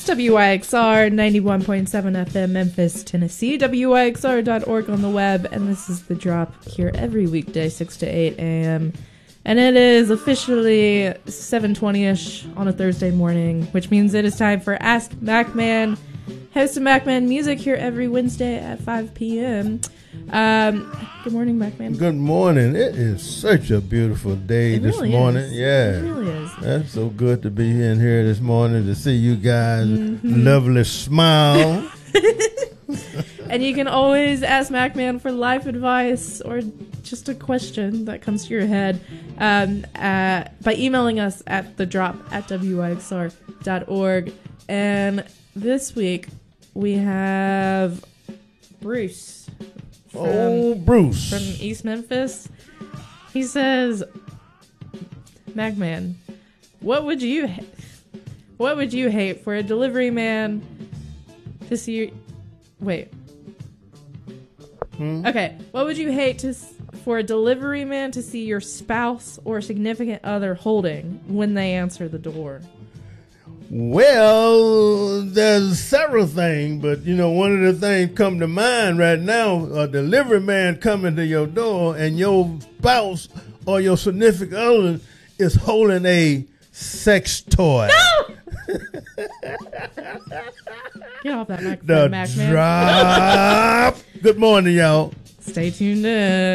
WYXR 91.7 FM, Memphis, Tennessee. WYXR.org on the web. And this is The Drop here every weekday, 6 to 8 a.m. And it is officially 7:20-ish on a Thursday morning, which means it is time for Ask MacMan. Host of MacMan Music here every Wednesday at 5 p.m. Good morning, MacMan. Good morning. It is such a beautiful day this morning. Is. Yeah. It really is. That's so good to be in here this morning to see you guys. Lovely smile. And you can always ask MacMan for life advice or just a question that comes to your head by emailing us at thedrop@wyxr.org. And this week we have Bruce. Bruce. From East Memphis. He says, MacMan, what would you hate for a delivery man to see... Wait. Okay. What would you hate for a delivery man to see your spouse or significant other holding when they answer the door? Well, there's several things, but one of the things come to mind right now, a delivery man coming to your door and your spouse or your significant other is holding a sex toy. No! Get off that microphone, MacMan. Drop. Good morning, y'all. Stay tuned in.